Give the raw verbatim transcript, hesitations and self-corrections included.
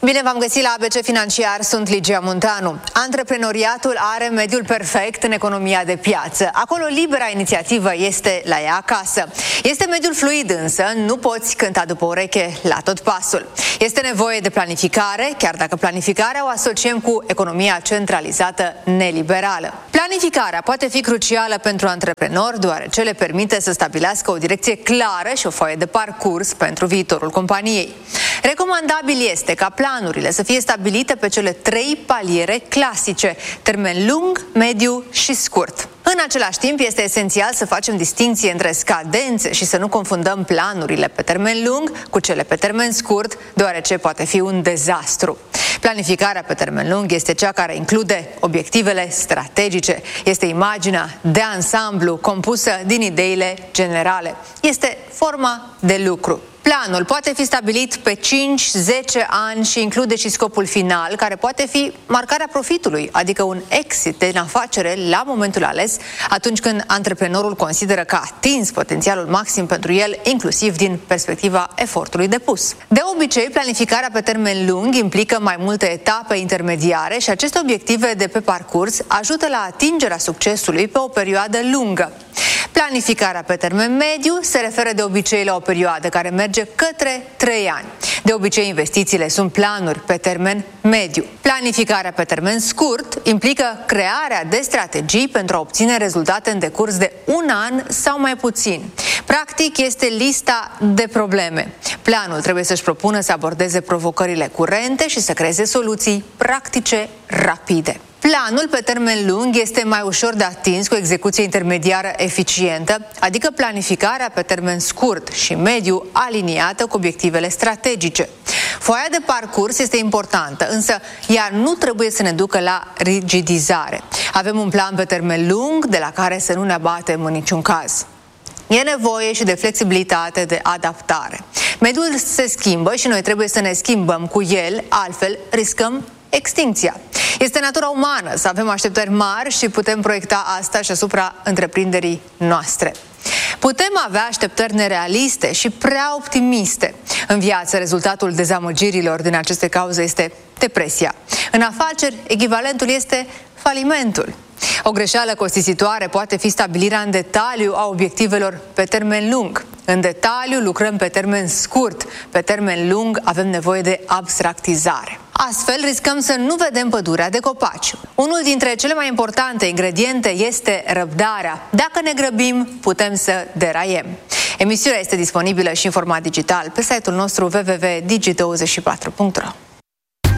Bine v-am găsit la A B C Financiar, sunt Ligia Munteanu. Antreprenoriatul are mediul perfect în economia de piață. Acolo libera inițiativă este la ea acasă. Este mediul fluid însă, nu poți cânta după ureche la tot pasul. Este nevoie de planificare, chiar dacă planificarea o asociem cu economia centralizată neliberală. Planificarea poate fi crucială pentru antreprenori, deoarece le permite să stabilească o direcție clară și o foaie de parcurs pentru viitorul companiei. Recomandabil este ca planurile să fie stabilite pe cele trei paliere clasice: termen lung, mediu și scurt. În același timp, este esențial să facem distinție între scadențe și să nu confundăm planurile pe termen lung cu cele pe termen scurt, deoarece poate fi un dezastru. Planificarea pe termen lung este cea care include obiectivele strategice. Este imaginea de ansamblu compusă din ideile generale. Este forma de lucru. Planul poate fi stabilit pe cinci zece ani și include și scopul final, care poate fi marcarea profitului, adică un exit din afacere la momentul ales, atunci când antreprenorul consideră că a atins potențialul maxim pentru el, inclusiv din perspectiva efortului depus. De obicei, planificarea pe termen lung implică mai multe etape intermediare și aceste obiective de pe parcurs ajută la atingerea succesului pe o perioadă lungă. Planificarea pe termen mediu se referă de obicei la o perioadă care merge către trei ani. De obicei, investițiile sunt planuri pe termen mediu. Planificarea pe termen scurt implică crearea de strategii pentru a obține rezultate în decurs de un an sau mai puțin. Practic, este lista de probleme. Planul trebuie să-și propună să abordeze provocările curente și să creeze soluții practice rapide. Planul pe termen lung este mai ușor de atins cu execuție intermediară eficientă, adică planificarea pe termen scurt și mediu aliniată cu obiectivele strategice. Foaia de parcurs este importantă, însă ea nu trebuie să ne ducă la rigidizare. Avem un plan pe termen lung de la care să nu ne abatem în niciun caz. E nevoie și de flexibilitate, de adaptare. Mediul se schimbă și noi trebuie să ne schimbăm cu el, altfel riscăm extincția. Este natura umană să avem așteptări mari și putem proiecta asta și asupra întreprinderii noastre. Putem avea așteptări nerealiste și prea optimiste. În viață, rezultatul dezamăgirilor din aceste cauze este depresia. În afaceri, echivalentul este falimentul. O greșeală costisitoare poate fi stabilirea în detaliu a obiectivelor pe termen lung. În detaliu lucrăm pe termen scurt, pe termen lung avem nevoie de abstractizare. Astfel, riscăm să nu vedem pădurea de copaci. Unul dintre cele mai importante ingrediente este răbdarea. Dacă ne grăbim, putem să deraiem. Emisiunea este disponibilă și în format digital pe site-ul nostru w w w punct digi douăzeci și patru punct ro.